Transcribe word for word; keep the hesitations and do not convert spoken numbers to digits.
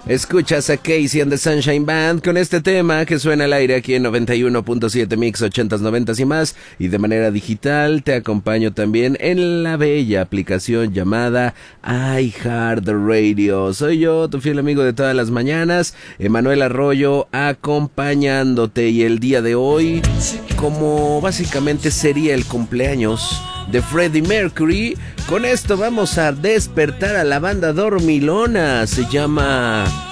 Escuchas a Casey and the Sunshine Band con este tema que suena al aire aquí en noventa y uno punto siete Mix ochentas, noventas y más, y de manera digital te acompaño también en la bella aplicación llamada iHeartRadio. Soy yo, tu fiel amigo de todas las mañanas, Emanuel Arroyo, acompañándote, y el día de hoy, como básicamente sería el cumpleaños de Freddie Mercury, con esto vamos a despertar a la banda dormilona. Se llama